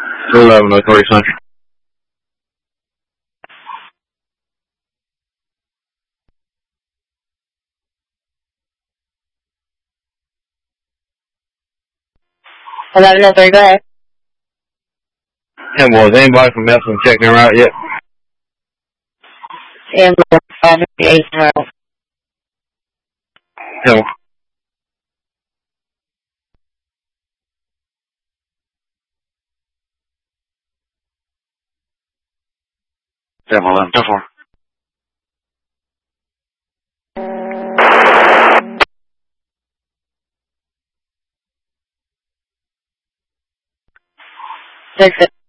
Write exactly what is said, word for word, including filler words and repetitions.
eleven oh three Central. eleven oh three, go ahead. ten one, is anybody from Messon checking her out yet? ten one, five eight zero. ten one. ten one, eleven, ten four. Six